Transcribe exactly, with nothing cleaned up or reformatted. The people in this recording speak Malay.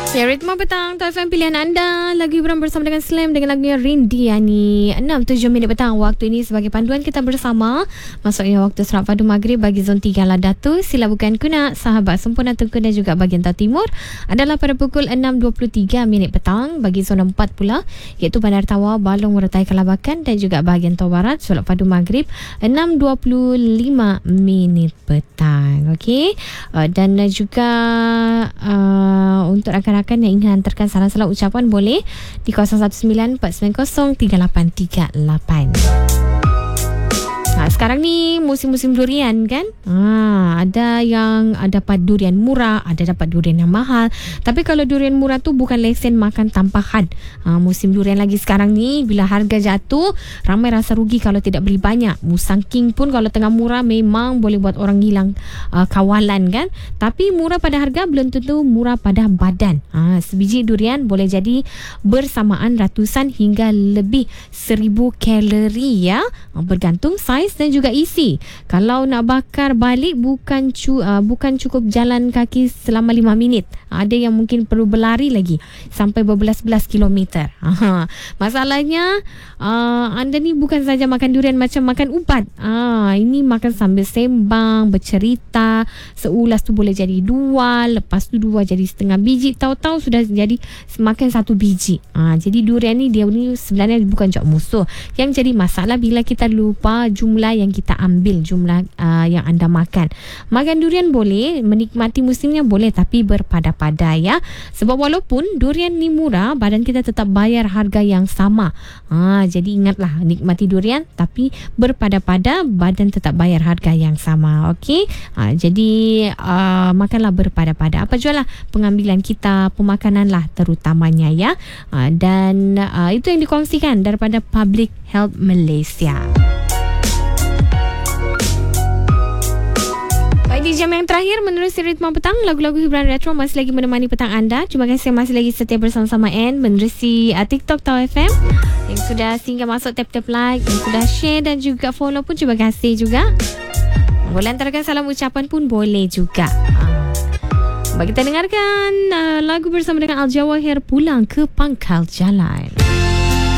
Ya, Ritma Petang, T F M pilihan anda. Lagu hiburan bersama dengan Slam dengan lagunya Rindiani. enam tujuh minit petang waktu ini sebagai panduan kita bersama. Masuknya waktu Serak Padu Maghrib bagi zon tiga Ladatu, Silabukan Kunak, Sahabat Sempurna Tengku dan juga bahagian Tau Timur adalah pada pukul enam dua puluh tiga minit petang. Bagi zona empat pula, iaitu Bandar Tawa, Balong, Meretai, Kelabakan dan juga bahagian Tau Barat, Serak Padu Maghrib enam dua puluh lima minit petang. Okey. Uh, dan uh, juga uh, untuk rakan-rakan yang ingin hantarkan salah-salah ucapan boleh di kosong satu sembilan empat sembilan kosong tiga lapan tiga lapan. Ha, sekarang ni musim-musim durian kan? Ha, ada yang dapat durian murah, ada dapat durian yang mahal. Tapi kalau durian murah tu bukan lesen makan tanpa had. Ha, musim durian lagi sekarang ni, bila harga jatuh, ramai rasa rugi kalau tidak beli banyak. Musang King pun kalau tengah murah memang boleh buat orang hilang uh, kawalan kan? Tapi murah pada harga belum tentu murah pada badan. Ha, sebiji durian boleh jadi bersamaan ratusan hingga lebih seribu kalori ya. Ha, bergantung saiz dan juga isi. Kalau nak bakar balik bukan cu, uh, bukan cukup jalan kaki selama lima minit. Ada yang mungkin perlu berlari lagi sampai berbelas-belas kilometer. Uh, masalahnya uh, anda ni bukan saja makan durian macam makan ubat. Uh, ini makan sambil sembang, bercerita. Seulas tu boleh jadi dua, lepas tu dua jadi setengah biji, tahu-tahu sudah jadi makan satu biji. Uh, jadi durian ni dia ni sebenarnya bukan jok musuh. Yang jadi masalah bila kita lupa jumlah yang kita ambil, jumlah uh, yang anda makan. Makan durian boleh, menikmati musimnya boleh, tapi berpada-pada ya. Sebab walaupun durian ni murah, badan kita tetap bayar harga yang sama. Ha, jadi ingatlah, nikmati durian tapi berpada-pada, badan tetap bayar harga yang sama. Okey. Ha, jadi uh, makanlah berpada-pada. Apa jualah pengambilan kita, pemakanan lah terutamanya ya. Ha, dan uh, itu yang dikongsikan daripada Public Health Malaysia. Di jam yang terakhir menerusi Ritma Petang, lagu-lagu hiburan retro masih lagi menemani petang anda. Terima kasih masih lagi setia bersama-sama Anne menerusi uh, TikTok Tau F M yang sudah singgah masuk tap-tap like, yang sudah share dan juga follow pun terima kasih juga. Boleh hantarkan salam ucapan pun boleh juga. uh. Bagi kita dengarkan uh, lagu bersama dengan Al Jawahir, Pulang ke Pangkal Jalan.